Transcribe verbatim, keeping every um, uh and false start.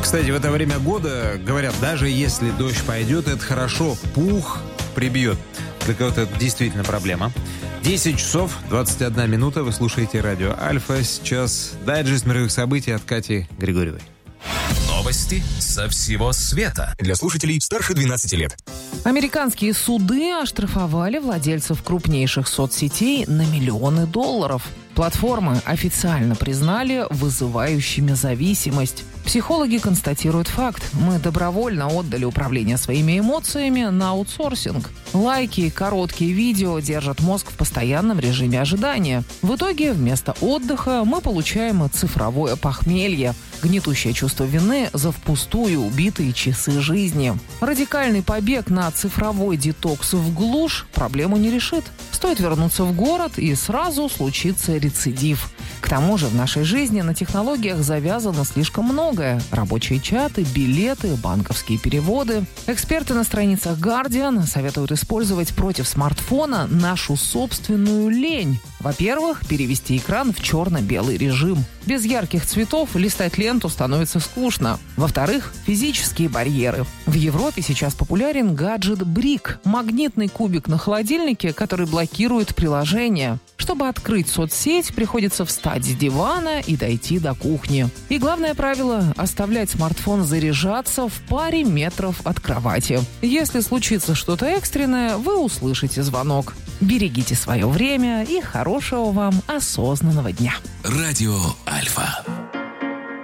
Кстати, в это время года, говорят, даже если дождь пойдет, это хорошо, пух прибьет. Для кого-то это действительно проблема. десять часов двадцать одна минута. Вы слушаете радио Альфа. Сейчас дайджест мировых событий от Кати Григорьевой. Новости со всего света. Для слушателей старше двенадцати лет. Американские суды оштрафовали владельцев крупнейших соцсетей на миллионы долларов. Платформы официально признали вызывающими зависимость. Психологи констатируют факт. Мы добровольно отдали управление своими эмоциями на аутсорсинг. Лайки и короткие видео держат мозг в постоянном режиме ожидания. В итоге вместо отдыха мы получаем цифровое похмелье, гнетущее чувство вины за впустую убитые часы жизни. Радикальный побег на цифровой детокс в глушь проблему не решит. Стоит вернуться в город, и сразу случится рецидив. К тому же в нашей жизни на технологиях завязано слишком многое. Рабочие чаты, билеты, банковские переводы. Эксперты на страницах Guardian советуют использовать против смартфона нашу собственную лень. Во-первых, перевести экран в черно-белый режим. Без ярких цветов листать ленту становится скучно. Во-вторых, физические барьеры. В Европе сейчас популярен гаджет Brick – магнитный кубик на холодильнике, который блокирует приложение. Чтобы открыть соцсеть, приходится встать с дивана и дойти до кухни. И главное правило – оставлять смартфон заряжаться в паре метров от кровати. Если случится что-то экстренное, вы услышите звонок. Берегите свое время и хорошего вам осознанного дня. Радио Альфа.